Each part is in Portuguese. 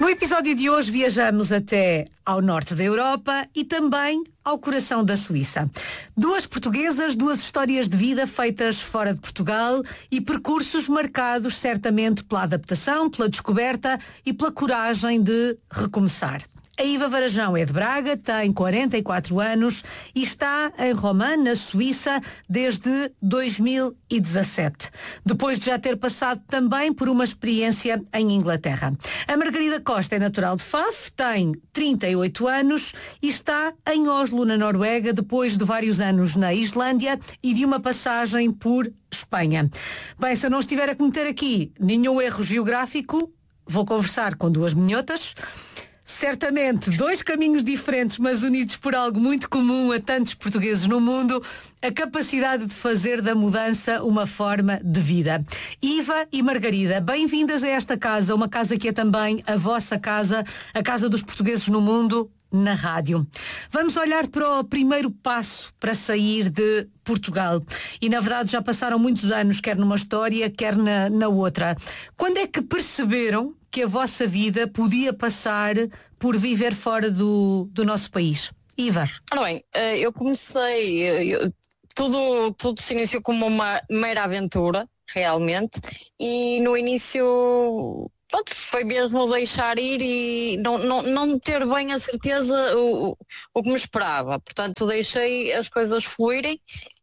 No episódio de hoje viajamos até ao norte da Europa e também ao coração da Suíça. Duas portuguesas, duas histórias de vida feitas fora de Portugal e percursos marcados certamente pela adaptação, pela descoberta e pela coragem de recomeçar. A Iva Varajão é de Braga, tem 44 anos e está em Romã, na Suíça, desde 2017. Depois de já ter passado também por uma experiência em Inglaterra. A Margarida Costa é natural de Faf, tem 38 anos e está em Oslo, na Noruega, depois de vários anos na Islândia e de uma passagem por Espanha. Bem, se eu não estiver a cometer aqui nenhum erro geográfico, vou conversar com duas minhotas. Certamente, dois caminhos diferentes, mas unidos por algo muito comum a tantos portugueses no mundo, a capacidade de fazer da mudança uma forma de vida. Iva e Margarida, bem-vindas a esta casa, uma casa que é também a vossa casa, a casa dos portugueses no mundo, na rádio. Vamos olhar para o primeiro passo para sair de Portugal. E, na verdade, já passaram muitos anos, quer numa história, quer na outra. Quando é que perceberam que a vossa vida podia passar por viver fora do nosso país? Iva? Ora bem, eu comecei, tudo se iniciou como uma mera aventura, realmente, e no início, pronto, foi mesmo deixar ir e não ter bem a certeza o que me esperava. Portanto, deixei as coisas fluírem.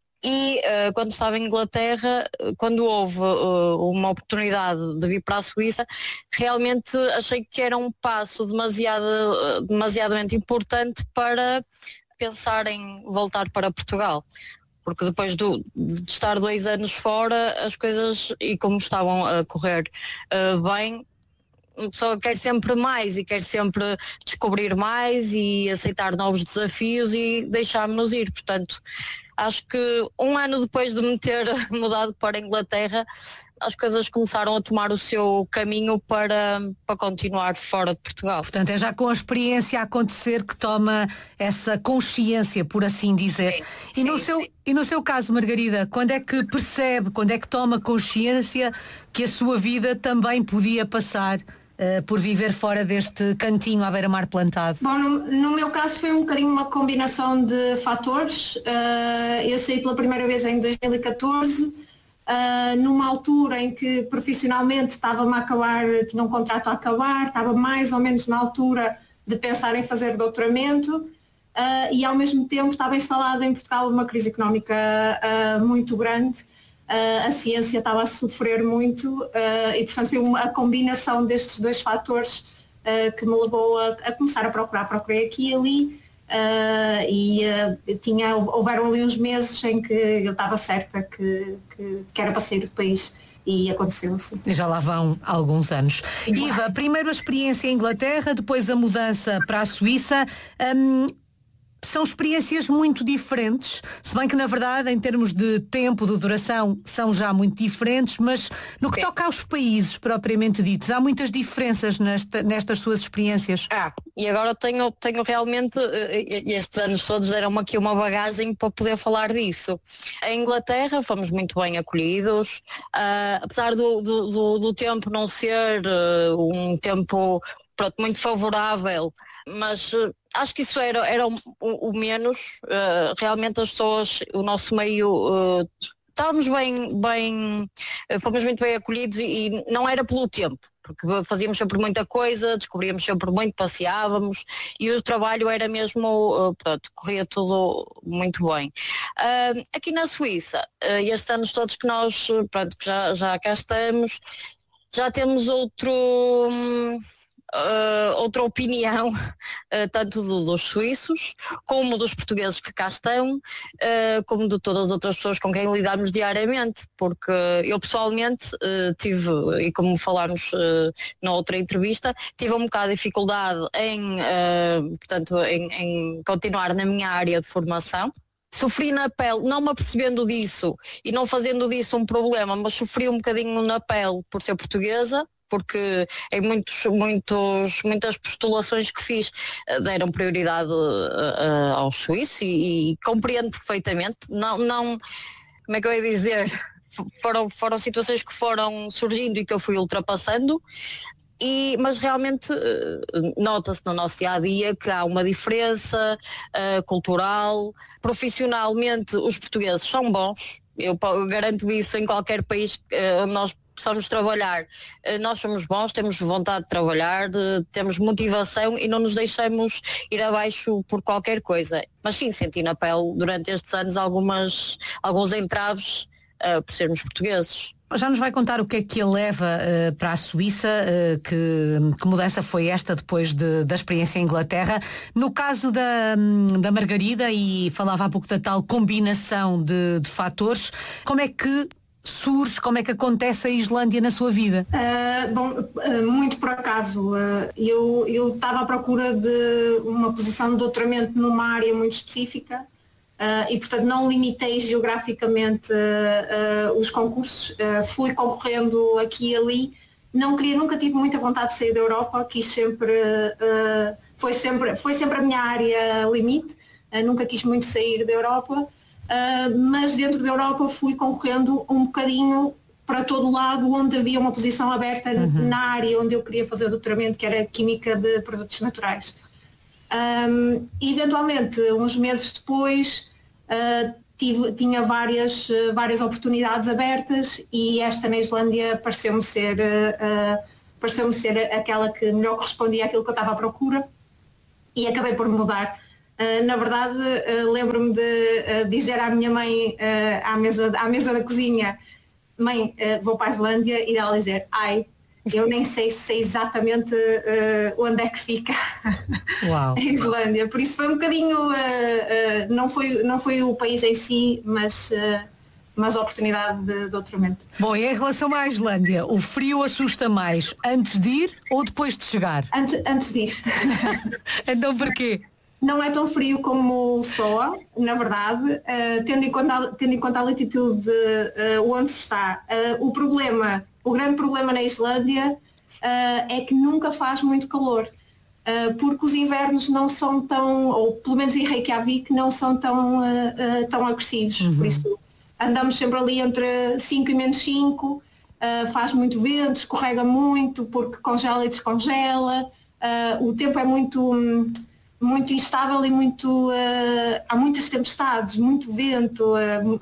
E quando estava em Inglaterra, quando houve uma oportunidade de vir para a Suíça, realmente achei que era um passo demasiadamente importante para pensar em voltar para Portugal. Porque depois de estar 2 anos fora, as coisas, e como estavam a correr bem, a pessoa quer sempre mais e quer sempre descobrir mais e aceitar novos desafios e deixar-nos ir. Portanto, acho que 1 ano depois de me ter mudado para a Inglaterra, as coisas começaram a tomar o seu caminho para continuar fora de Portugal. Portanto, é já com a experiência a acontecer que toma essa consciência, por assim dizer. Sim, E no seu caso, Margarida, quando é que percebe, quando é que toma consciência que a sua vida também podia passar por viver fora deste cantinho à beira-mar plantado? Bom, no meu caso foi um bocadinho uma combinação de fatores. Eu saí pela primeira vez em 2014, numa altura em que profissionalmente estava-me a acabar, tinha um contrato a acabar, estava mais ou menos na altura de pensar em fazer doutoramento, e ao mesmo tempo estava instalada em Portugal uma crise económica muito grande. A ciência estava a sofrer muito e, portanto, foi a combinação destes dois fatores que me levou a começar a procurar. Procurei aqui e ali houveram ali uns meses em que eu estava certa que era para sair do país e aconteceu assim. E já lá vão alguns anos. Iva, primeiro a experiência em Inglaterra, depois a mudança para a Suíça. São experiências muito diferentes, se bem que na verdade em termos de tempo, de duração, são já muito diferentes, mas no que toca aos países propriamente ditos, há muitas diferenças nestas suas experiências. E agora tenho realmente, estes anos todos deram-me aqui uma bagagem para poder falar disso. Em Inglaterra fomos muito bem acolhidos, apesar do tempo não ser um tempo muito favorável, mas acho que isso era o menos. Realmente as pessoas, o nosso meio, estávamos fomos muito bem acolhidos e não era pelo tempo, porque fazíamos sempre muita coisa, descobríamos sempre muito, passeávamos e o trabalho era mesmo, corria tudo muito bem. Aqui na Suíça, estes anos todos que nós, que já cá estamos, já temos outra opinião, tanto dos suíços como dos portugueses que cá estão, como de todas as outras pessoas com quem lidamos diariamente, porque eu pessoalmente tive, e como falámos na outra entrevista, tive um bocado de dificuldade em continuar na minha área de formação. Sofri na pele, não me apercebendo disso e não fazendo disso um problema, mas sofri um bocadinho na pele por ser portuguesa, porque em muitas postulações que fiz deram prioridade aos suíços e compreendo perfeitamente. Não, como é que eu ia dizer? Foram situações que foram surgindo e que eu fui ultrapassando. Mas realmente nota-se no nosso dia-a-dia que há uma diferença cultural. Profissionalmente os portugueses são bons, eu garanto isso em qualquer país onde nós possamos trabalhar. Nós somos bons, temos vontade de trabalhar, temos motivação e não nos deixamos ir abaixo por qualquer coisa. Mas sim, senti na pele durante estes anos alguns entraves por sermos portugueses. Já nos vai contar o que é que a leva para a Suíça, que mudança foi esta depois da experiência em Inglaterra. No caso da Margarida, e falava há pouco da tal combinação de fatores, como é que surge, como é que acontece a Islândia na sua vida? Muito por acaso. Eu estava à procura de uma posição de doutoramento numa área muito específica. E portanto não limitei geograficamente os concursos, fui concorrendo aqui e ali, nunca tive muita vontade de sair da Europa, quis sempre, foi sempre a minha área limite, nunca quis muito sair da Europa, mas dentro da Europa fui concorrendo um bocadinho para todo lado onde havia uma posição aberta na área onde eu queria fazer o doutoramento, que era Química de Produtos Naturais. Eventualmente, uns meses depois, tinha várias oportunidades abertas e esta na Islândia pareceu-me ser aquela que melhor correspondia àquilo que eu estava à procura e acabei por mudar. Na verdade, lembro-me de dizer à minha mãe, à mesa da cozinha: mãe, vou para a Islândia, e ela dizer: ai, eu nem sei exatamente onde é que fica a Islândia. Por isso foi um bocadinho, não foi o país em si, mas a oportunidade de doutoramento. Bom, e em relação à Islândia, o frio assusta mais antes de ir ou depois de chegar? Antes de ir. Então porquê? Não é tão frio como soa, na verdade, tendo em conta a latitude onde se está. O grande problema na Islândia é que nunca faz muito calor, porque os invernos não são tão, ou pelo menos em Reykjavik, não são tão agressivos. Por isso andamos sempre ali entre 5 e menos 5, faz muito vento, escorrega muito porque congela e descongela, o tempo é muito instável e há muitas tempestades, muito vento,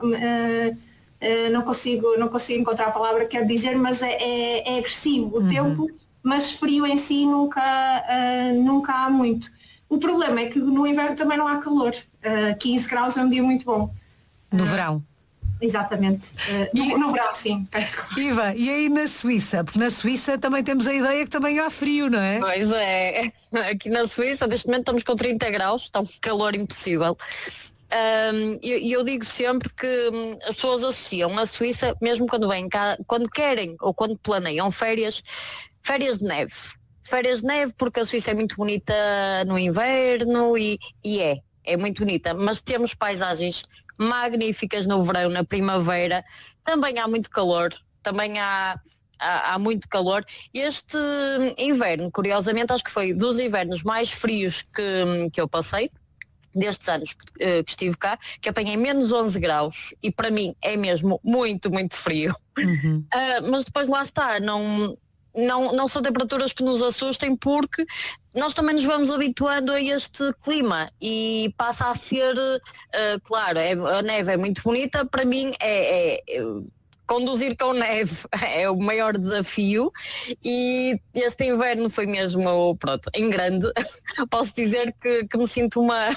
não consigo encontrar a palavra que quero dizer, mas é agressivo o tempo, mas frio em si nunca há muito. O problema é que no inverno também não há calor, 15 graus é um dia muito bom. No verão? Exatamente, no verão, sim. Iva, e aí na Suíça? Porque na Suíça também temos a ideia que também há frio, não é? Pois é, aqui na Suíça neste momento estamos com 30 graus, está um calor impossível. Eu digo sempre que as pessoas associam a Suíça, mesmo quando vêm cá, quando querem ou quando planeiam férias de neve. Férias de neve, porque a Suíça é muito bonita no inverno e é muito bonita, mas temos paisagens magníficas no verão, na primavera, também há muito calor, há muito calor. Este inverno, curiosamente, acho que foi dos invernos mais frios que eu passei, destes anos que estive cá, que apanhei menos 11 graus e para mim é mesmo muito, muito frio. Mas depois lá está, não são temperaturas que nos assustem porque nós também nos vamos habituando a este clima e passa a ser, claro, a neve é muito bonita, para mim conduzir com neve é o maior desafio e este inverno foi mesmo, pronto, em grande. Posso dizer que me sinto uma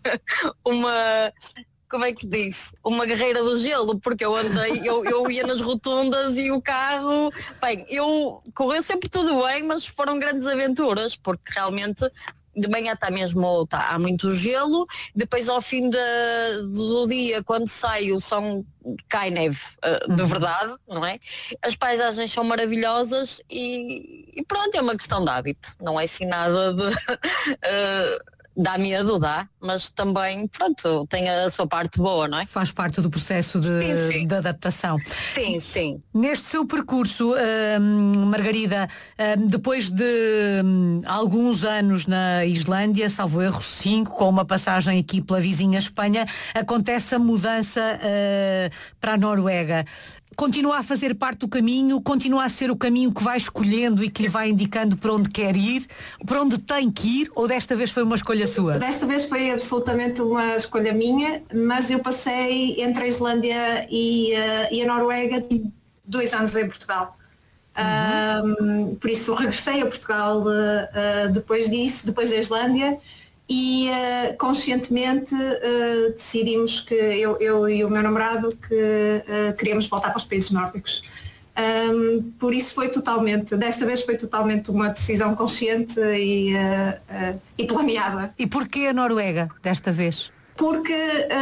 como é que se diz? Uma guerreira do gelo, porque eu ia nas rotundas e o carro, bem, correu sempre tudo bem, mas foram grandes aventuras, porque realmente de manhã há muito gelo, depois ao fim do dia, quando sai o som, cai neve, de verdade, não é? As paisagens são maravilhosas e pronto, é uma questão de hábito, não é assim nada de... dá medo, mas também, pronto, tem a sua parte boa, não é? Faz parte do processo de adaptação. Sim. Neste seu percurso, Margarida, depois de alguns anos na Islândia, salvo erro 5, com uma passagem aqui pela vizinha Espanha, acontece a mudança para a Noruega. continua a fazer parte do caminho, continua a ser o caminho que vai escolhendo e que lhe vai indicando para onde quer ir, para onde tem que ir, ou desta vez foi uma escolha sua? Desta vez foi absolutamente uma escolha minha, mas eu passei entre a Islândia e a Noruega 2 anos em Portugal. Por isso regressei a Portugal depois disso, depois da Islândia, e conscientemente decidimos que eu e o meu namorado que queríamos voltar para os países nórdicos. Por isso desta vez foi totalmente uma decisão consciente e planeada. E porquê a Noruega desta vez? Porque,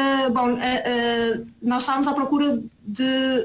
nós estávamos à procura de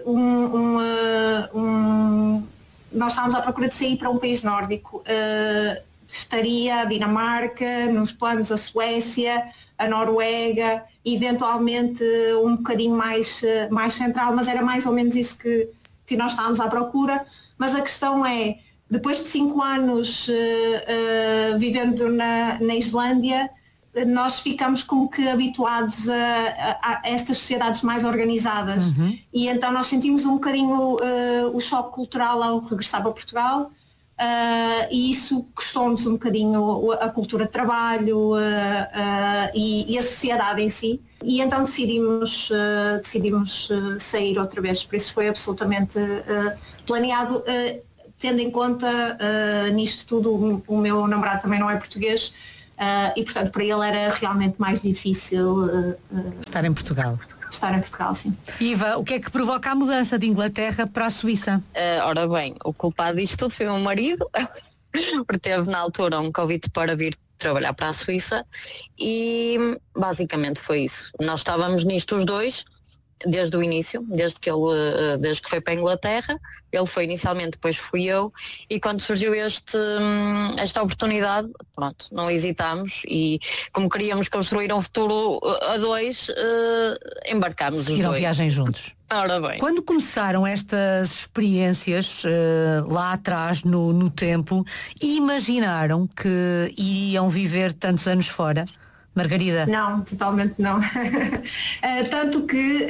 nós estávamos à procura de sair para um país nórdico. Estaria a Dinamarca, nos planos a Suécia, a Noruega, eventualmente um bocadinho mais central, mas era mais ou menos isso que nós estávamos à procura. Mas a questão é, depois de 5 anos vivendo na Islândia, nós ficamos como que habituados a estas sociedades mais organizadas. E então nós sentimos um bocadinho o choque cultural ao regressar para Portugal. E isso custou-nos um bocadinho a cultura de trabalho e a sociedade em si, e então decidimos sair outra vez. Por isso foi absolutamente planeado, tendo em conta nisto tudo o meu namorado também não é português, e portanto para ele era realmente mais difícil estar em Portugal. Sim. Iva, o que é que provoca a mudança de Inglaterra para a Suíça? Ora bem, o culpado disto tudo foi o meu marido, porque teve na altura um convite para vir trabalhar para a Suíça, e basicamente foi isso. Nós estávamos nisto os dois desde o início, desde que foi para a Inglaterra. Ele foi inicialmente, depois fui eu, e quando surgiu esta oportunidade, pronto, não hesitámos, e como queríamos construir um futuro a dois, embarcámos os dois. Seguiram viagem juntos. Ora bem. Quando começaram estas experiências lá atrás no tempo, imaginaram que iriam viver tantos anos fora? Margarida? Não, totalmente não. Tanto que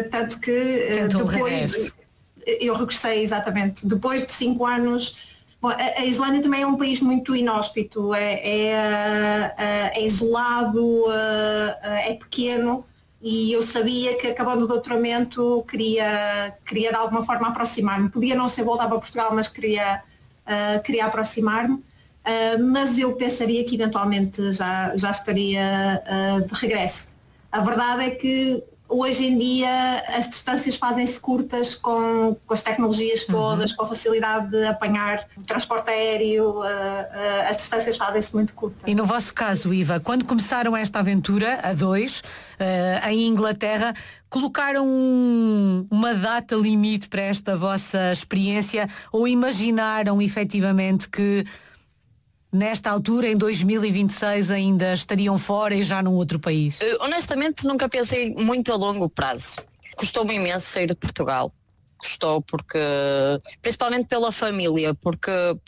depois eu regressei, exatamente, depois de 5 anos. Bom, a Islândia também é um país muito inóspito, é isolado, é pequeno, e eu sabia que acabando o doutoramento queria de alguma forma aproximar-me. Podia não ser voltar para Portugal, mas queria aproximar-me. Mas eu pensaria que eventualmente já estaria de regresso. A verdade é que hoje em dia as distâncias fazem-se curtas com as tecnologias todas, com a facilidade de apanhar o transporte aéreo, as distâncias fazem-se muito curtas. E no vosso caso, Iva, quando começaram esta aventura, a dois, em Inglaterra, colocaram uma data limite para esta vossa experiência, ou imaginaram efetivamente que nesta altura, em 2026, ainda estariam fora e já num outro país? Honestamente, nunca pensei muito a longo prazo. Custou-me imenso sair de Portugal. Custou principalmente pela família, porque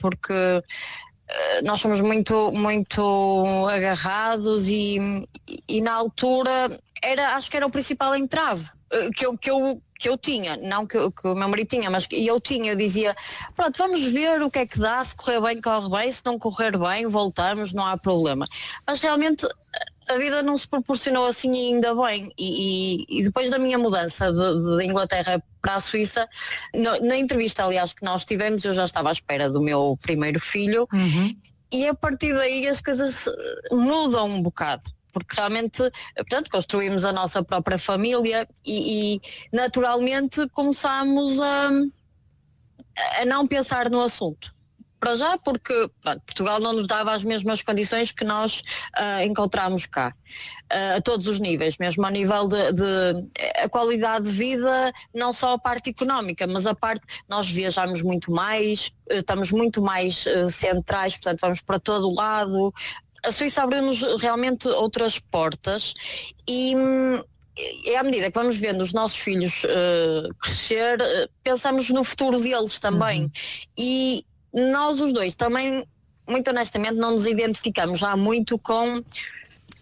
nós somos muito agarrados, e na altura acho que era o principal entrave que eu tinha, não que o meu marido tinha, mas que eu tinha. Eu dizia, pronto, vamos ver o que é que dá, se correr bem, corre bem, se não correr bem, voltamos, não há problema. Mas realmente a vida não se proporcionou assim, e ainda bem. E depois da minha mudança de Inglaterra para a Suíça, na entrevista, aliás, que nós tivemos, eu já estava à espera do meu primeiro filho, e a partir daí as coisas mudam um bocado. Porque realmente, portanto, construímos a nossa própria família, e naturalmente começámos a não pensar no assunto. Para já, porque Portugal não nos dava as mesmas condições que nós encontramos cá, a todos os níveis, mesmo a nível de a qualidade de vida, não só a parte económica, mas a parte, nós viajamos muito mais, estamos muito mais centrais, portanto vamos para todo o lado. A Suíça abriu-nos realmente outras portas, e à medida que vamos vendo os nossos filhos crescer, pensamos no futuro deles também. E nós os dois também, muito honestamente, não nos identificamos já muito com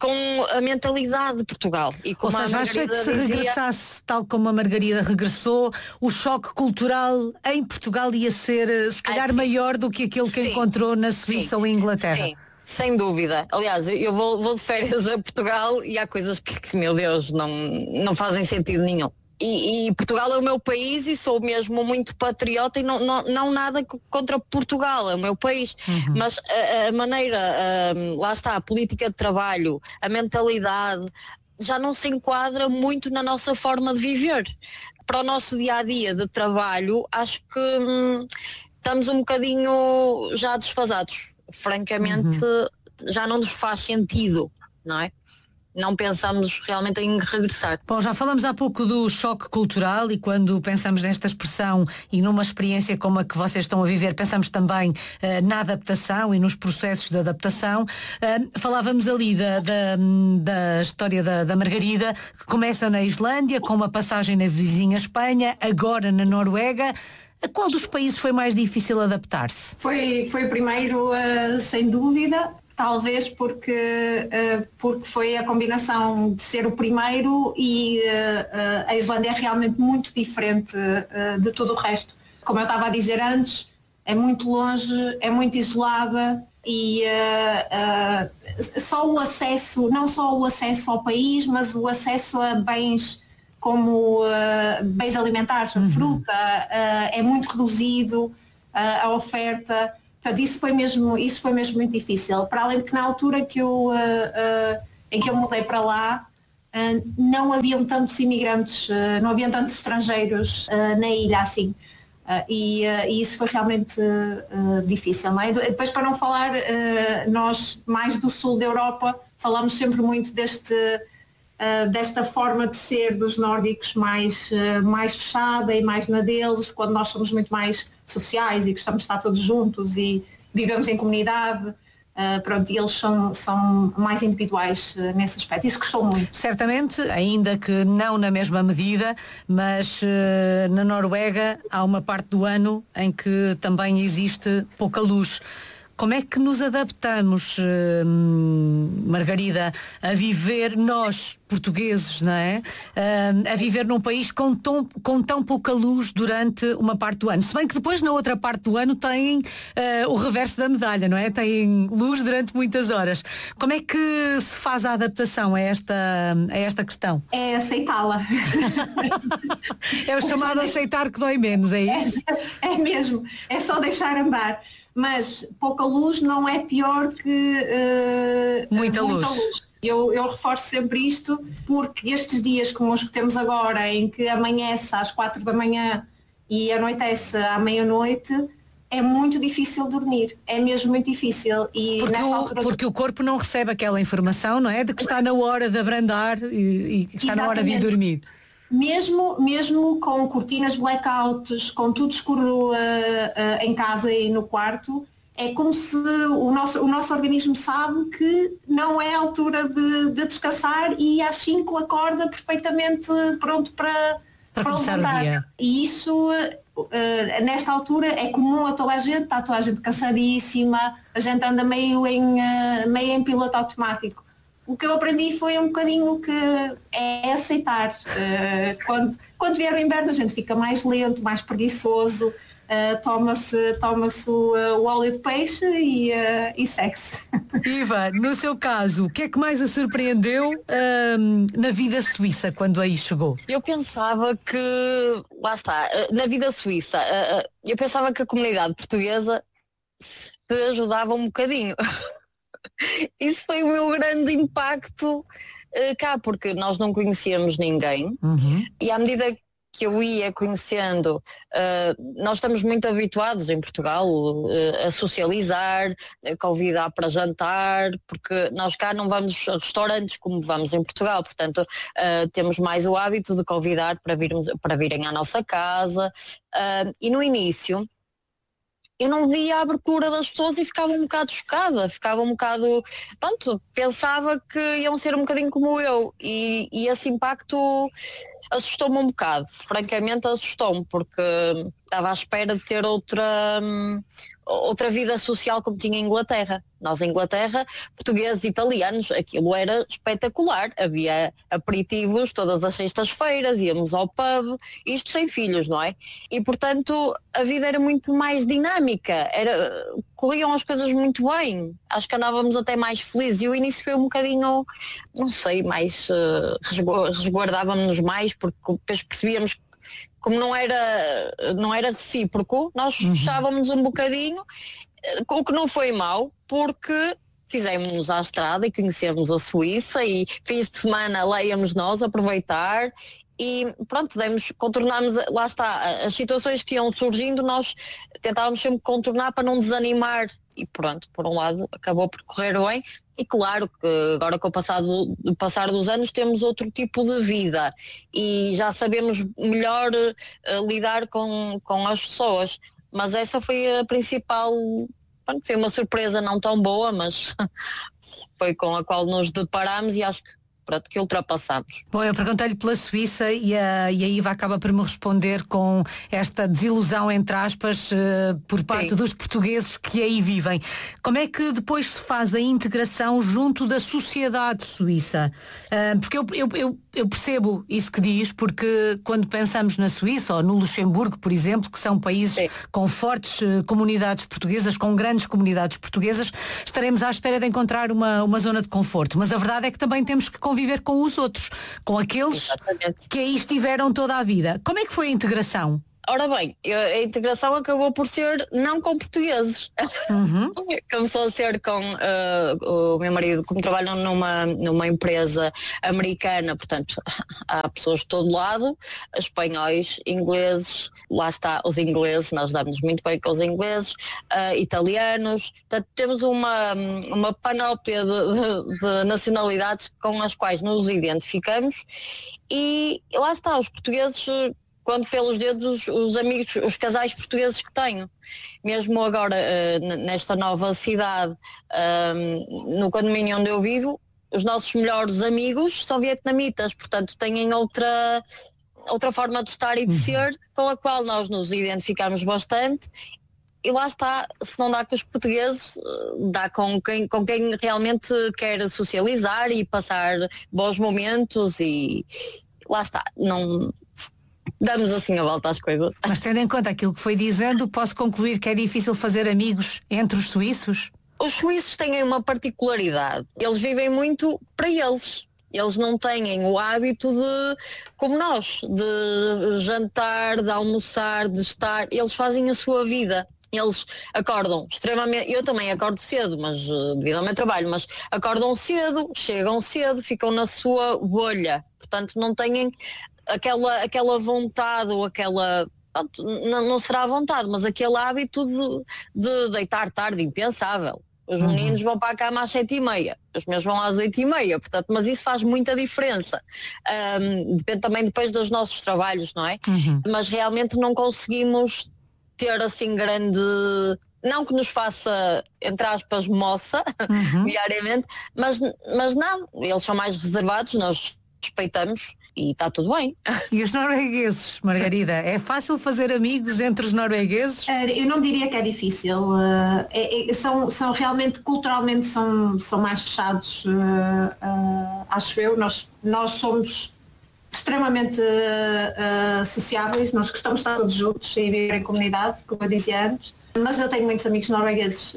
com a mentalidade de Portugal. E como ou seja, acha que se regressasse tal como a Margarida regressou, o choque cultural em Portugal ia ser se calhar maior do que aquele que encontrou na Suíça ou em Inglaterra? Sim. Sem dúvida. Aliás, eu vou de férias a Portugal e há coisas que meu Deus, não fazem sentido nenhum. E Portugal é o meu país e sou mesmo muito patriota e não nada contra Portugal, é o meu país. Mas a maneira, lá está, a política de trabalho, a mentalidade, já não se enquadra muito na nossa forma de viver. Para o nosso dia-a-dia de trabalho, acho que estamos um bocadinho já desfasados. Francamente, já não nos faz sentido, não é? Não pensamos realmente em regressar. Bom, já falamos há pouco do choque cultural e quando pensamos nesta expressão e numa experiência como a que vocês estão a viver, pensamos também na adaptação e nos processos de adaptação. Falávamos ali da história da Margarida, que começa na Islândia, com uma passagem na vizinha Espanha, agora na Noruega. A qual dos países foi mais difícil adaptar-se? Foi o primeiro, sem dúvida. Talvez porque foi a combinação de ser o primeiro e a Islândia é realmente muito diferente de todo o resto. Como eu estava a dizer antes, é muito longe, é muito isolada e só o acesso, não só o acesso ao país, mas o acesso a bens como bens alimentares, fruta, é muito reduzido, a oferta. Portanto, isso foi mesmo muito difícil. Para além de que na altura em que eu mudei para lá, não haviam tantos imigrantes, não haviam tantos estrangeiros na ilha assim. E isso foi realmente difícil. Não é? Depois, para não falar, nós mais do sul da Europa falamos sempre muito desta forma de ser dos nórdicos mais fechada e mais na deles, quando nós somos muito mais sociais e gostamos de estar todos juntos e vivemos em comunidade. Pronto, eles são mais individuais nesse aspecto. Isso custou muito. Certamente, ainda que não na mesma medida, mas na Noruega há uma parte do ano em que também existe pouca luz. Como é que nos adaptamos, Margarida, a viver nós, portugueses, não é? A viver num país com tão pouca luz durante uma parte do ano. Se bem que depois na outra parte do ano tem o reverso da medalha, não é? Tem luz durante muitas horas. Como é que se faz a adaptação a esta questão? É aceitá-la. É o chamado aceitar que dói menos, é isso? É mesmo, é só deixar andar. Mas pouca luz não é pior que muita luz. Eu reforço sempre isto porque estes dias como os que temos agora, em que amanhece às 4 da manhã e anoitece à meia-noite, é muito difícil dormir, é mesmo muito difícil. E porque o corpo não recebe aquela informação, não é? De que está na hora de abrandar e que está na hora de ir dormir. Mesmo com cortinas blackouts, com tudo escuro em casa e no quarto, é como se o nosso organismo sabe que não é a altura de descansar e às 5 acorda perfeitamente pronto para começar o dia. E isso, nesta altura, é comum a toda a gente, está toda a gente cansadíssima, a gente anda meio em piloto automático. O que eu aprendi foi um bocadinho que é aceitar. Quando vier o inverno a gente fica mais lento, mais preguiçoso, toma-se o óleo de peixe e segue-se. Iva, no seu caso, o que é que mais a surpreendeu na vida suíça quando aí chegou? Eu pensava que, lá está, na vida suíça, eu pensava que a comunidade portuguesa se ajudava um bocadinho. Isso foi o meu grande impacto cá, porque nós não conhecíamos ninguém e à medida que eu ia conhecendo, nós estamos muito habituados em Portugal a socializar, a convidar para jantar, porque nós cá não vamos a restaurantes como vamos em Portugal, portanto temos mais o hábito de convidar para virem à nossa casa e no início eu não via a abertura das pessoas e ficava um bocado chocada, pronto, pensava que iam ser um bocadinho como eu e esse impacto, assustou-me um bocado, francamente assustou-me, porque estava à espera de ter outra vida social como tinha em Inglaterra. Nós em Inglaterra, portugueses e italianos, aquilo era espetacular. Havia aperitivos todas as sextas-feiras, íamos ao pub, isto sem filhos, não é? E portanto a vida era muito mais dinâmica, corriam as coisas muito bem. Acho que andávamos até mais felizes e o início foi um bocadinho, não sei, mais resguardávamos-nos mais, porque depois percebíamos que como não era recíproco, nós fechávamos um bocadinho, o que não foi mau, porque fizemos-nos à estrada e conhecemos a Suíça e fins de semana lá íamos nós aproveitar e pronto, contornámos, lá está, as situações que iam surgindo, nós tentávamos sempre contornar para não desanimar e pronto, por um lado acabou por correr bem. E claro que agora com o passar dos anos temos outro tipo de vida e já sabemos melhor lidar com as pessoas, mas essa foi a principal, foi uma surpresa não tão boa, mas foi com a qual nos deparamos e acho que ultrapassamos. Bom, eu perguntei-lhe pela Suíça e a Iva acaba por me responder com esta desilusão, entre aspas, por parte Sim. dos portugueses que aí vivem. Como é que depois se faz a integração junto da sociedade suíça? Porque eu percebo isso que diz, porque quando pensamos na Suíça ou no Luxemburgo, por exemplo, que são países Sim. com fortes comunidades portuguesas, com grandes comunidades portuguesas, estaremos à espera de encontrar uma zona de conforto. Mas a verdade é que também temos que conviver com os outros, com aqueles Exatamente. que aí estiveram toda a vida. Como é que foi a integração? Ora bem, a integração acabou por ser não com portugueses. Começou a ser com o meu marido, como trabalham numa empresa americana, portanto há pessoas de todo lado, espanhóis, ingleses, lá está os ingleses, nós damos muito bem com os ingleses, italianos, portanto temos uma panóplia de nacionalidades com as quais nos identificamos e lá está, os portugueses, conto pelos dedos os amigos, os casais portugueses que tenho. Mesmo agora, nesta nova cidade, no condomínio onde eu vivo, os nossos melhores amigos são vietnamitas, portanto têm outra forma de estar e de ser, com a qual nós nos identificamos bastante. E lá está, se não dá com os portugueses, dá com quem realmente quer socializar e passar bons momentos e lá está, não... Damos assim a volta às coisas. Mas tendo em conta aquilo que foi dizendo, posso concluir que é difícil fazer amigos entre os suíços? Os suíços têm uma particularidade. Eles vivem muito para eles. Eles não têm o hábito como nós, de jantar, de almoçar, de estar. Eles fazem a sua vida. Eles acordam extremamente, eu também acordo cedo, mas devido ao meu trabalho, mas acordam cedo, chegam cedo, ficam na sua bolha. Portanto, não têm aquela vontade ou aquela, não será vontade, mas aquele hábito de deitar tarde, impensável. Os meninos vão para a cama às 7h30, os meus vão às 8h30, portanto, mas isso faz muita diferença. Depende também depois dos nossos trabalhos, não é? Mas realmente não conseguimos ter assim grande, não que nos faça, entre aspas, moça diariamente, mas não, eles são mais reservados, nós respeitamos e está tudo bem. E os noruegueses, Margarida, é fácil fazer amigos entre os noruegueses? Eu não diria que é difícil. São realmente, culturalmente, são mais fechados, acho eu. Nós somos extremamente sociáveis, nós gostamos de estar todos juntos e viver em comunidade, como eu dizia antes. Mas eu tenho muitos amigos noruegueses,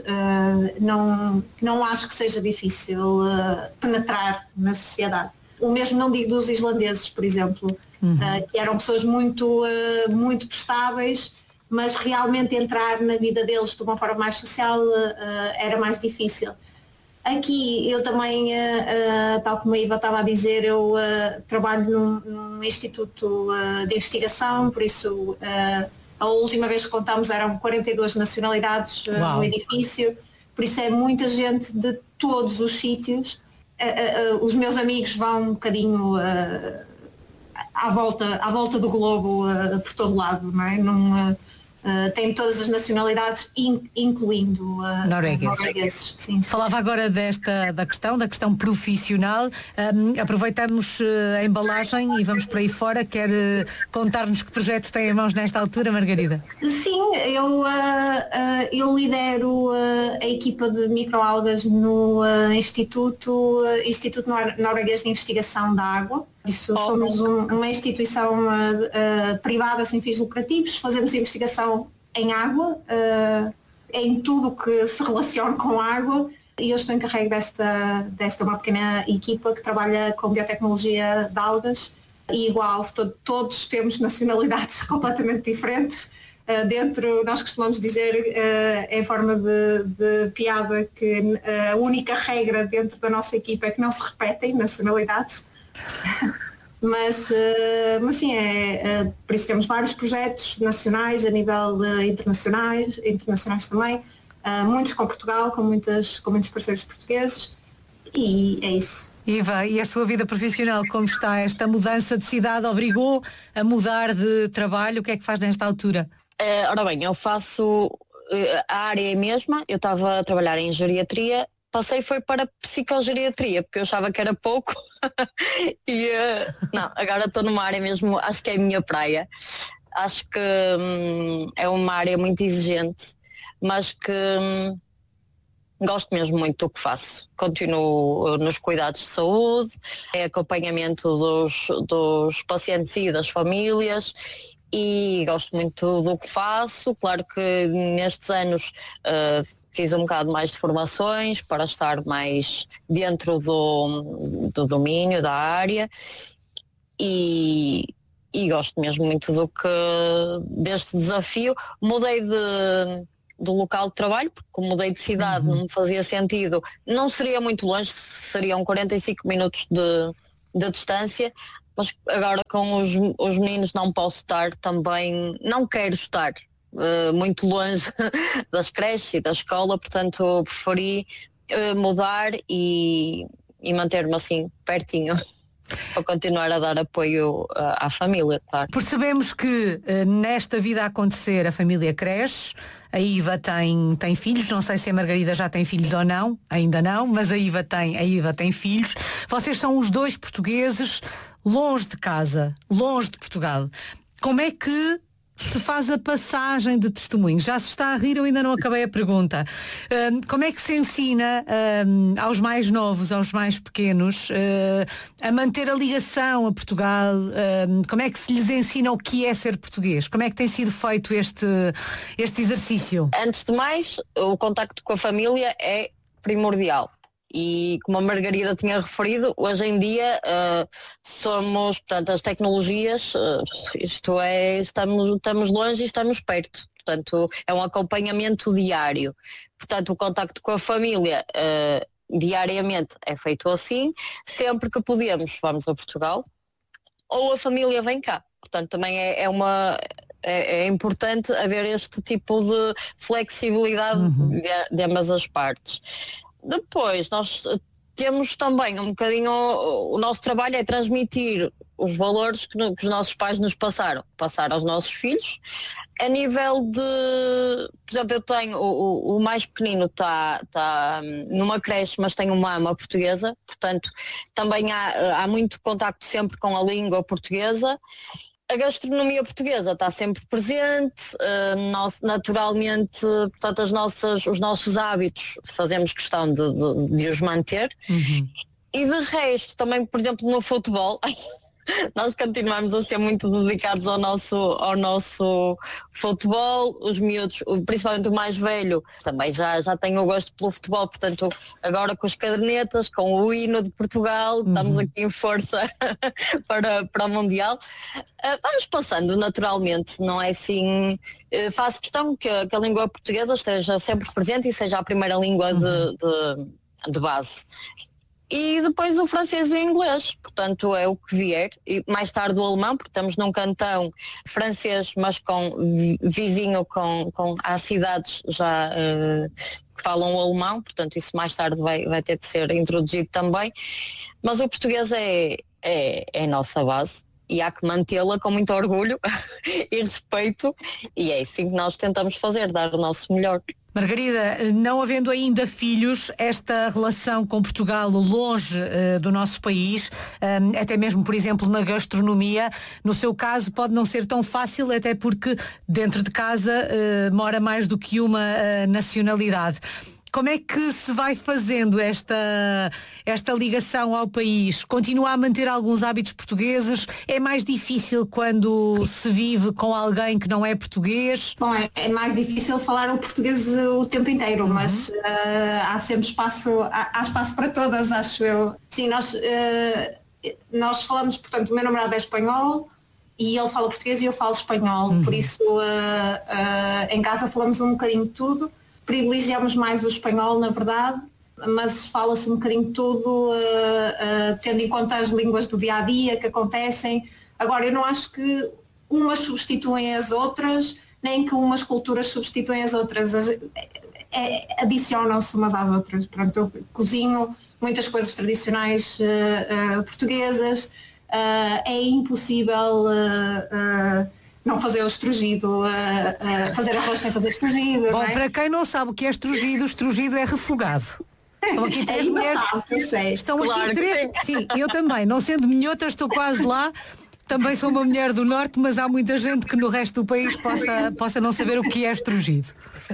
não acho que seja difícil penetrar na sociedade. O mesmo não digo dos islandeses, por exemplo, que eram pessoas muito prestáveis, mas realmente entrar na vida deles de uma forma mais social era mais difícil. Aqui eu também, tal como a Iva estava a dizer, eu trabalho num instituto de investigação, por isso a última vez que contámos eram 42 nacionalidades no edifício, por isso é muita gente de todos os sítios. Os meus amigos vão um bocadinho à volta do globo por todo lado, não é? tem todas as nacionalidades, incluindo noruegueses. Sim. Falava agora da questão profissional. Aproveitamos a embalagem e vamos por aí fora. Quer contar-nos que projeto tem em mãos nesta altura, Margarida? Sim, eu lidero a equipa de microalgas no Instituto Norueguês de Investigação da Água. Somos uma instituição privada sem fins lucrativos, fazemos investigação em água, em tudo que se relaciona com água, e eu estou encarregue desta uma pequena equipa que trabalha com biotecnologia de algas, e igual, todos temos nacionalidades completamente diferentes. Nós costumamos dizer, em forma de piada, que a única regra dentro da nossa equipa é que não se repetem nacionalidades. mas sim, por isso temos vários projetos nacionais, a nível internacionais também, muitos com Portugal, com muitos parceiros portugueses, e é isso. Iva, e a sua vida profissional, como está? Esta mudança de cidade obrigou a mudar de trabalho? O que é que faz nesta altura? Ora bem, eu faço a área mesma, eu estava a trabalhar em geriatria, foi para psicogeriatria, porque eu achava que era pouco e não, agora estou numa área mesmo, acho que é a minha praia. Acho que é uma área muito exigente, mas que gosto mesmo muito do que faço. Continuo nos cuidados de saúde, acompanhamento dos pacientes e das famílias, e gosto muito do que faço. Claro que nestes anos fiz um bocado mais de formações para estar mais dentro do domínio, da área, e gosto mesmo muito deste desafio. Mudei do local de trabalho, porque como mudei de cidade, não me fazia sentido, não seria muito longe, seriam 45 minutos de distância, mas agora com os meninos não posso estar também, não quero estar muito longe das creches e da escola, portanto preferi mudar e manter-me assim pertinho para continuar a dar apoio à família, claro. Percebemos que nesta vida a acontecer a família cresce, a Iva tem filhos, não sei se a Margarida já tem filhos ou não, ainda não, mas a Iva tem filhos. Vocês são os dois portugueses longe de casa, longe de Portugal. Como é que se faz a passagem de testemunho? Já se está a rir, eu ainda não acabei a pergunta. Como é que se ensina aos mais novos, aos mais pequenos, a manter a ligação a Portugal? Como é que se lhes ensina o que é ser português? Como é que tem sido feito este exercício? Antes de mais, o contacto com a família é primordial. E como a Margarida tinha referido, hoje em dia somos, portanto, as tecnologias, isto é, estamos longe e estamos perto, portanto é um acompanhamento diário. Portanto, o contacto com a família diariamente é feito assim, sempre que podemos vamos a Portugal ou a família vem cá, portanto também é importante haver este tipo de flexibilidade de ambas as partes. Depois, nós temos também um bocadinho, o nosso trabalho é transmitir os valores que os nossos pais nos passar aos nossos filhos. A nível de, por exemplo, eu tenho, o mais pequenino está numa creche, mas tem uma ama portuguesa, portanto também há muito contacto sempre com a língua portuguesa. A gastronomia portuguesa está sempre presente, naturalmente, portanto, os nossos hábitos fazemos questão de os manter. E de resto, também, por exemplo, no futebol, nós continuamos a ser muito dedicados ao nosso futebol. Os miúdos, principalmente o mais velho, também já tem o gosto pelo futebol, portanto agora com as cadernetas, com o hino de Portugal, estamos aqui em força para o Mundial. Vamos passando naturalmente, não é assim, faço questão que a língua portuguesa esteja sempre presente e seja a primeira língua de base. E depois o francês e o inglês, portanto é o que vier, e mais tarde o alemão, porque estamos num cantão francês, mas vizinho há cidades já que falam o alemão, portanto isso mais tarde vai ter que ser introduzido também, mas o português é a nossa base e há que mantê-la com muito orgulho e respeito, e é assim que nós tentamos fazer, dar o nosso melhor. Margarida, não havendo ainda filhos, esta relação com Portugal longe do nosso país, até mesmo, por exemplo, na gastronomia, no seu caso pode não ser tão fácil, até porque dentro de casa mora mais do que uma nacionalidade. Como é que se vai fazendo esta ligação ao país? Continua a manter alguns hábitos portugueses? É mais difícil quando se vive com alguém que não é português? Bom, é mais difícil falar o português o tempo inteiro, mas há sempre espaço, há espaço para todas, acho eu. Sim, nós falamos, portanto, o meu namorado é espanhol e ele fala português e eu falo espanhol, por isso em casa falamos um bocadinho de tudo. Privilegiamos mais o espanhol, na verdade, mas fala-se um bocadinho de tudo, tendo em conta as línguas do dia-a-dia que acontecem. Agora, eu não acho que umas substituem as outras, nem que umas culturas substituem as outras. Adicionam-se umas às outras. Pronto, eu cozinho muitas coisas tradicionais portuguesas, é impossível... não fazer o estrugido, fazer arroz sem fazer estrugido. Bom, não é? para quem não sabe o que é estrugido é refogado. Estão aqui três mulheres. Estão Claro aqui que três. Sim, eu também. Não sendo minhota, estou quase lá. Também sou uma mulher do norte, mas há muita gente que no resto do país possa não saber o que é estrugido.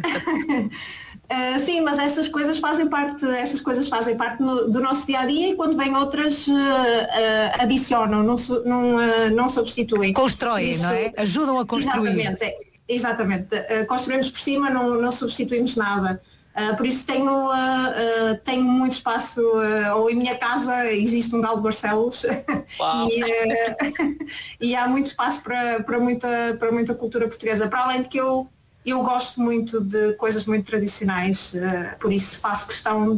Sim, mas essas coisas fazem parte do nosso dia-a-dia e quando vêm outras adicionam, não substituem. Constroem, não é? Ajudam a construir. Exatamente. Construímos por cima, não substituímos nada. Por isso tenho muito espaço, ou em minha casa existe um Galo de Barcelos e há muito espaço para muita cultura portuguesa, para além de que eu gosto muito de coisas muito tradicionais, por isso faço questão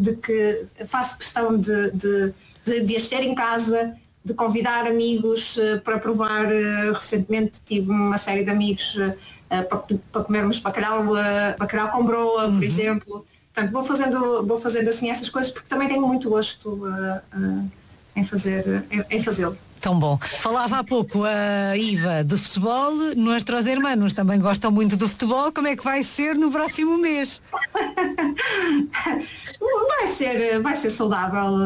de as ter em casa, de convidar amigos para provar. Recentemente tive uma série de amigos para comermos bacalhau com broa, por exemplo. Portanto, vou fazendo assim essas coisas porque também tenho muito gosto em fazê-lo. Tão bom. Falava há pouco a Iva de futebol, nossos irmãos também gostam muito do futebol. Como é que vai ser no próximo mês? Vai ser saudável.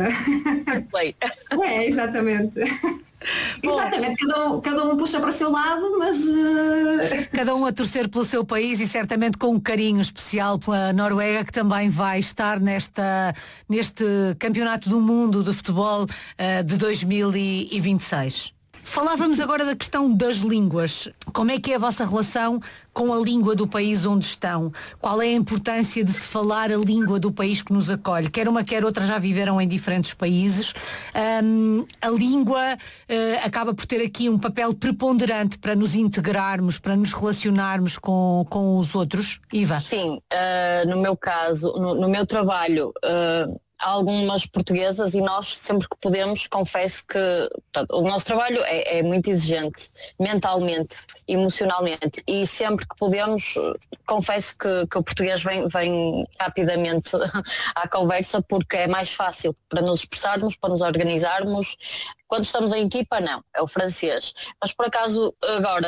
Exatamente. Bom, exatamente, cada um puxa para o seu lado, mas... Cada um a torcer pelo seu país e certamente com um carinho especial pela Noruega, que também vai estar neste Campeonato do Mundo de Futebol de 2026. Falávamos agora da questão das línguas. Como é que é a vossa relação com a língua do país onde estão? Qual é a importância de se falar a língua do país que nos acolhe? Quer uma, quer outra já viveram em diferentes países. A língua acaba por ter aqui um papel preponderante para nos integrarmos, para nos relacionarmos com os outros. Iva? Sim, no meu caso, no meu trabalho... há algumas portuguesas e nós sempre que podemos, confesso que portanto, o nosso trabalho é muito exigente mentalmente, emocionalmente e sempre que podemos, confesso que o português vem rapidamente à conversa porque é mais fácil para nos expressarmos, para nos organizarmos. Quando estamos em equipa, não, é o francês. Mas por acaso agora...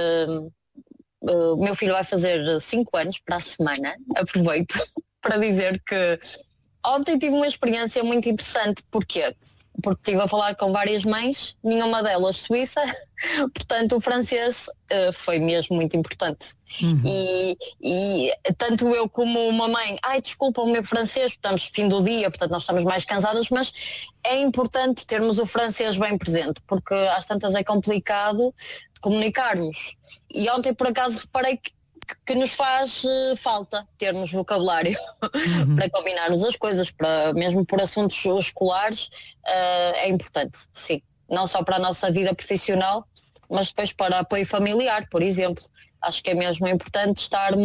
o meu filho vai fazer 5 anos para a semana, aproveito para dizer que ontem tive uma experiência muito interessante. Porquê? Porque estive a falar com várias mães, nenhuma delas suíça, portanto o francês foi mesmo muito importante. E tanto eu como uma mãe, desculpa, o meu francês, estamos fim do dia, portanto nós estamos mais cansadas, mas é importante termos o francês bem presente, porque às tantas é complicado comunicarmos. E ontem por acaso reparei que nos faz falta termos vocabulário para combinarmos as coisas, mesmo por assuntos escolares, é importante, sim. Não só para a nossa vida profissional, mas depois para apoio familiar, por exemplo. Acho que é mesmo importante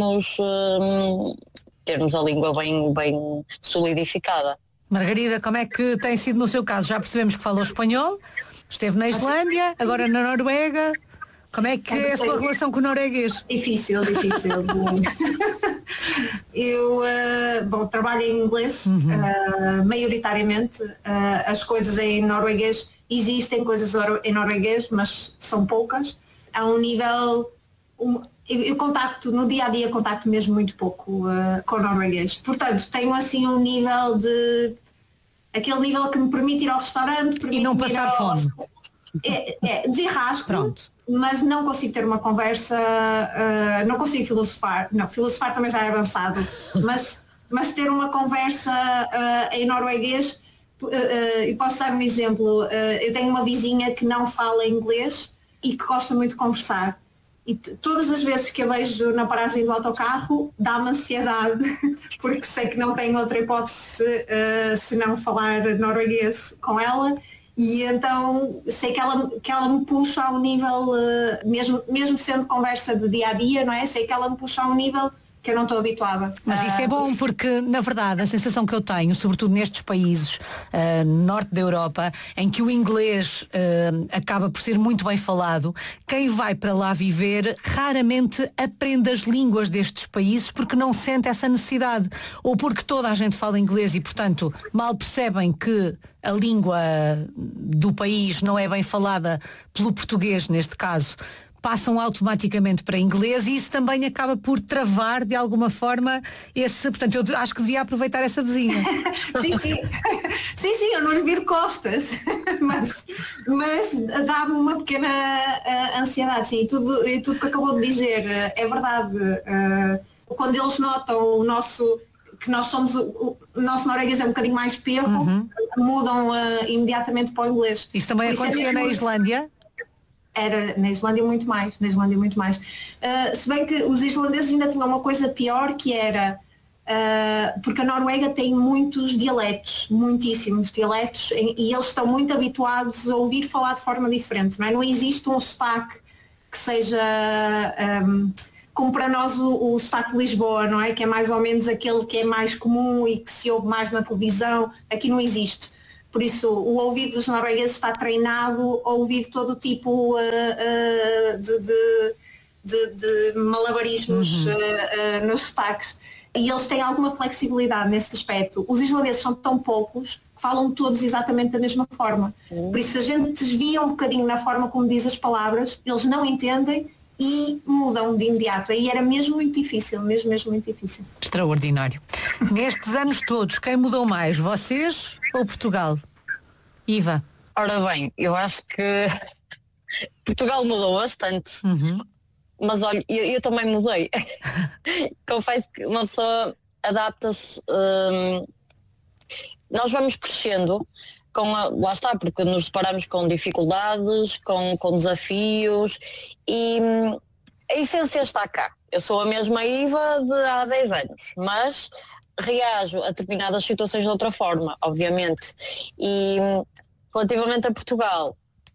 termos a língua bem solidificada. Margarida, como é que tem sido no seu caso? Já percebemos que falou espanhol, esteve na Islândia, agora na Noruega. Como é que é a sua relação com o norueguês? Difícil. Eu trabalho em inglês, maioritariamente. As coisas em norueguês existem coisas em norueguês, mas são poucas. Há um nível... Eu contacto, no dia a dia contacto mesmo muito pouco com o norueguês. Portanto, tenho assim um nível aquele nível que me permite ir ao restaurante, e não passar fome. Desenrasco. Pronto. Mas não consigo ter uma conversa, não consigo filosofar. Não, filosofar também já é avançado, mas ter uma conversa em norueguês, e posso dar um exemplo. Eu tenho uma vizinha que não fala inglês e que gosta muito de conversar. E todas as vezes que a vejo na paragem do autocarro dá-me ansiedade, porque sei que não tenho outra hipótese se não falar norueguês com ela. E então sei que ela me puxa a um nível, mesmo sendo conversa do dia a dia, não é? Sei que ela me puxa a um nível que eu não estou habituada. Mas isso é bom porque, na verdade, a sensação que eu tenho, sobretudo nestes países norte da Europa, em que o inglês acaba por ser muito bem falado, quem vai para lá viver raramente aprende as línguas destes países porque não sente essa necessidade. Ou porque toda a gente fala inglês e, portanto, mal percebem que a língua do país não é bem falada pelo português, neste caso, passam automaticamente para inglês e isso também acaba por travar de alguma forma esse... Portanto, eu acho que devia aproveitar essa vizinha. Sim, eu não lhe viro costas, mas dá-me uma pequena ansiedade, sim, e tudo que acabou de dizer é verdade. Quando eles notam que nós somos o nosso norueguês é um bocadinho mais perro, mudam imediatamente para o inglês. Isso também acontecia na Islândia? Era na Islândia muito mais. Se bem que os islandeses ainda tinham uma coisa pior, que era, porque a Noruega tem muitos dialetos, muitíssimos dialetos, e eles estão muito habituados a ouvir falar de forma diferente, não é? Não existe um sotaque que seja... como para nós o sotaque de Lisboa, não é? Que é mais ou menos aquele que é mais comum e que se ouve mais na televisão. Aqui não existe. Por isso, o ouvido dos noruegueses está treinado a ouvir todo o tipo de malabarismos nos sotaques. E eles têm alguma flexibilidade nesse aspecto. Os islandeses são tão poucos que falam todos exatamente da mesma forma. Por isso, se a gente desvia um bocadinho na forma como diz as palavras, eles não entendem e mudam de imediato. Aí era mesmo muito difícil, mesmo muito difícil. Extraordinário. Nestes anos todos, quem mudou mais, vocês ou Portugal? Iva? Ora bem, eu acho que Portugal mudou bastante, mas olha, eu também mudei. Confesso que uma pessoa adapta-se, nós vamos crescendo, lá está, porque nos deparamos com dificuldades, com desafios e a essência está cá. Eu sou a mesma Iva de há 10 anos, mas reajo a determinadas situações de outra forma, obviamente. E relativamente a Portugal,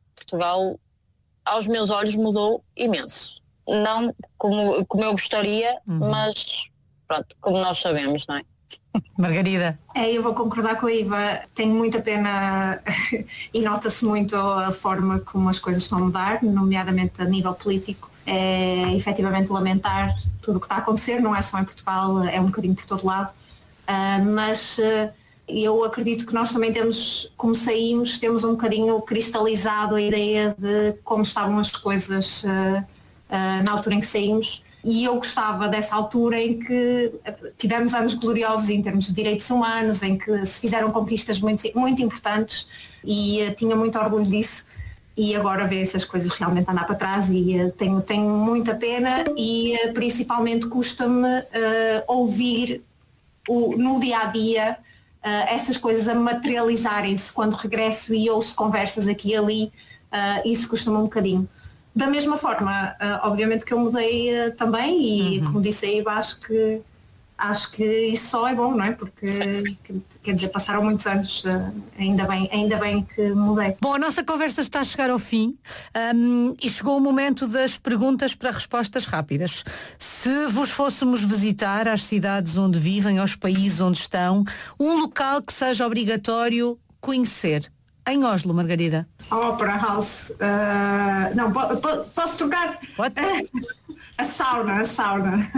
aos meus olhos mudou imenso. Não como eu gostaria, mas pronto, como nós sabemos, não é? Margarida? Eu vou concordar com a Iva, tenho muita pena e nota-se muito a forma como as coisas estão a mudar, nomeadamente a nível político. É efetivamente lamentar tudo o que está a acontecer, não é só em Portugal, é um bocadinho por todo lado, mas eu acredito que nós também temos, como saímos, temos um bocadinho cristalizado a ideia de como estavam as coisas na altura em que saímos. E eu gostava dessa altura em que tivemos anos gloriosos em termos de direitos humanos, em que se fizeram conquistas muito, muito importantes e tinha muito orgulho disso. E agora ver essas coisas realmente andar para trás e tenho muita pena e principalmente custa-me ouvir no dia-a-dia essas coisas a materializarem-se quando regresso e ouço conversas aqui e ali, isso custa-me um bocadinho. Da mesma forma, obviamente que eu mudei também e como disse aí, acho que isso só é bom, não é? Porque quer dizer, passaram muitos anos, ainda bem que mudei. Bom, a nossa conversa está a chegar ao fim e chegou o momento das perguntas para respostas rápidas. Se vos fôssemos visitar às cidades onde vivem, aos países onde estão, um local que seja obrigatório conhecer. Em Oslo, Margarida. Opera House. Não, posso trocar? A sauna.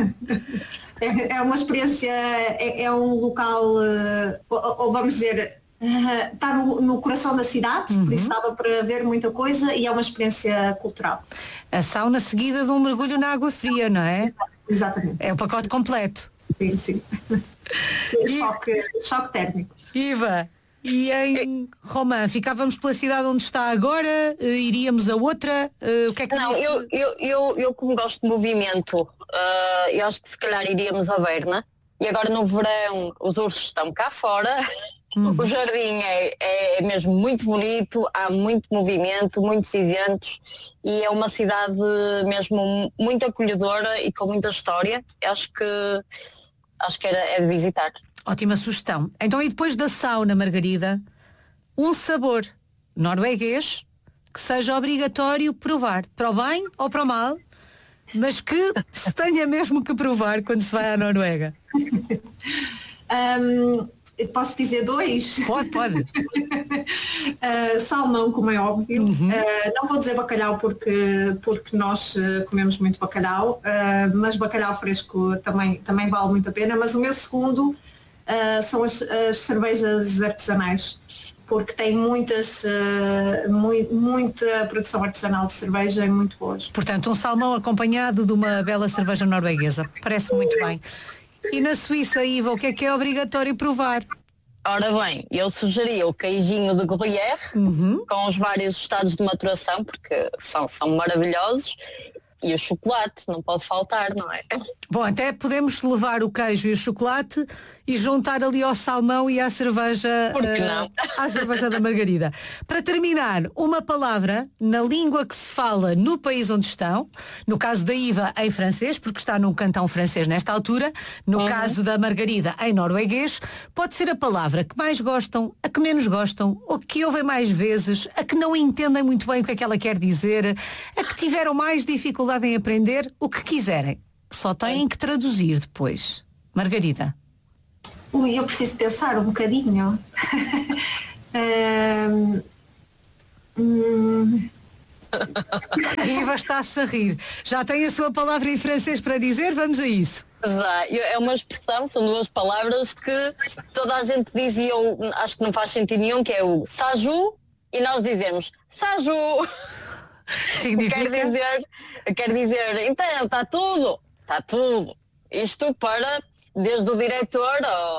É uma experiência, é um local, ou vamos dizer, Está no coração da cidade, por isso estava para ver muita coisa e é uma experiência cultural. A sauna seguida de um mergulho na água fria, não é? Exatamente. É o pacote completo. Sim, sim. Choque térmico. Iva, e em Romã, ficávamos pela cidade onde está agora? Iríamos a outra? O que é que Não, eu como gosto de movimento, eu acho que se calhar iríamos a Berna. E agora no verão os ursos estão cá fora. O jardim é mesmo muito bonito, há muito movimento, muitos eventos e é uma cidade mesmo muito acolhedora e com muita história. Acho que é de visitar. Ótima sugestão. Então, e depois da sauna, Margarida, um sabor norueguês que seja obrigatório provar, para o bem ou para o mal, mas que se tenha mesmo que provar quando se vai à Noruega. Posso dizer 2? Pode. Salmão, como é óbvio. Não vou dizer bacalhau porque nós comemos muito bacalhau, mas bacalhau fresco também vale muito a pena. Mas o meu segundo são as cervejas artesanais, porque tem muita produção artesanal de cerveja e muito boas. Portanto, um salmão acompanhado de uma bela cerveja norueguesa. Parece muito bem. E na Suíça, Iva, o que é obrigatório provar? Ora bem, eu sugeria o queijinho de Gruyère, com os vários estados de maturação, porque são maravilhosos, e o chocolate, não pode faltar, não é? Bom, até podemos levar o queijo e o chocolate e juntar ali ao salmão e à cerveja, à cerveja da Margarida. Para terminar, uma palavra na língua que se fala no país onde estão, no caso da Iva em francês, porque está num cantão francês nesta altura, no caso da Margarida em norueguês, pode ser a palavra que mais gostam, a que menos gostam, ou que ouvem mais vezes, a que não entendem muito bem o que é que ela quer dizer, a que tiveram mais dificuldade em aprender, o que quiserem. Só têm que traduzir depois. Margarida. Eu preciso pensar um bocadinho. A Iva está-se a rir. Já tem a sua palavra em francês para dizer? Vamos a isso. Já, é uma expressão, são 2 palavras que toda a gente diz e eu acho que não faz sentido nenhum, que é o saju e nós dizemos saju. Significa? Quer dizer, então, está tudo. Isto desde o diretor,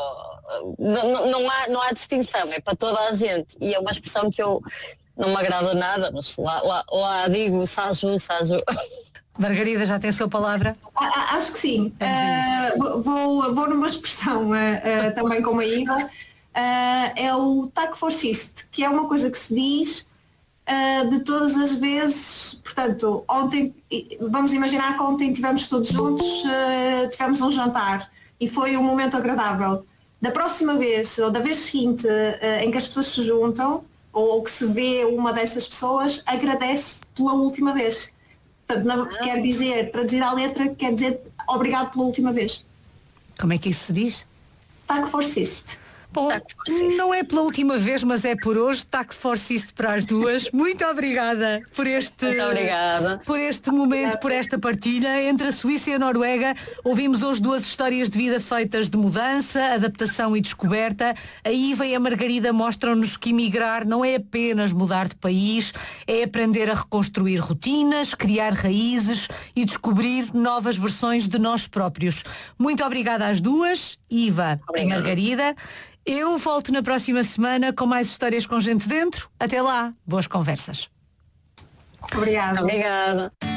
não há distinção, é para toda a gente. E é uma expressão que eu não me agrada nada, mas lá digo saju. Margarida, já tem a sua palavra? Acho que sim. Vou numa expressão também como a Iva. É o tac forciste, que é uma coisa que se diz de todas as vezes. Portanto, ontem, vamos imaginar que ontem estivemos todos juntos, tivemos um jantar e foi um momento agradável. Da próxima vez, ou da vez seguinte em que as pessoas se juntam, ou que se vê uma dessas pessoas, agradece pela última vez. Portanto, quer dizer, traduzir à letra, quer dizer obrigado pela última vez. Como é que isso se diz? Tac forciste. Bom, não é pela última vez, mas é por hoje. Tac forciste para as duas. Muito obrigada por este momento, por esta partilha entre a Suíça e a Noruega. Ouvimos hoje 2 histórias de vida feitas de mudança, adaptação e descoberta. A Iva e a Margarida mostram-nos que emigrar não é apenas mudar de país, é aprender a reconstruir rotinas, criar raízes e descobrir novas versões de nós próprios. Muito obrigada às duas, Iva e Margarida. Eu volto na próxima semana com mais histórias com gente dentro. Até lá, boas conversas. Obrigada.